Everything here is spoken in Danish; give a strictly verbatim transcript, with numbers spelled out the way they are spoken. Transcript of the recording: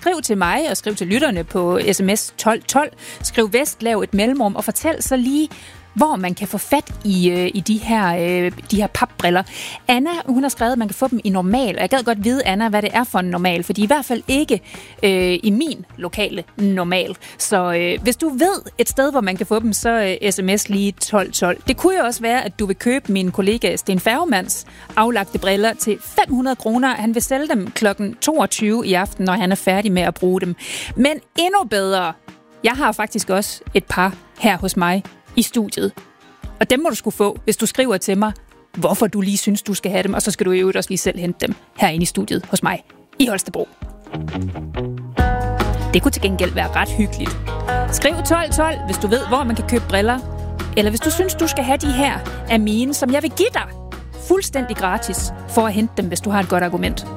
skriv til mig og skriv til lytterne på sms tolv tolv. Skriv vest, lav et mellemrum og fortæl så lige, hvor man kan få fat i, øh, i de her, øh, de her papbriller. Anna, hun har skrevet, at man kan få dem i normal, og jeg gad godt vide, Anna, hvad det er for en normal, for de er i hvert fald ikke øh, i min lokale normal. Så øh, hvis du ved et sted, hvor man kan få dem, så øh, sms lige tolv tolv. Det kunne jo også være, at du vil købe min kollega Sten Færgemanns aflagte briller til fem hundrede kroner. Han vil sælge dem klokken toogtyve i aften, når han er færdig med at bruge dem. Men endnu bedre, jeg har faktisk også et par her hos mig i studiet. Og dem må du skulle få, hvis du skriver til mig, hvorfor du lige synes, du skal have dem, og så skal du i øvrigt også lige selv hente dem herinde i studiet hos mig i Holstebro. Det kunne til gengæld være ret hyggeligt. Skriv tolv tolv, hvis du ved, hvor man kan købe briller, eller hvis du synes, du skal have de her af mine, som jeg vil give dig fuldstændig gratis for at hente dem, hvis du har et godt argument.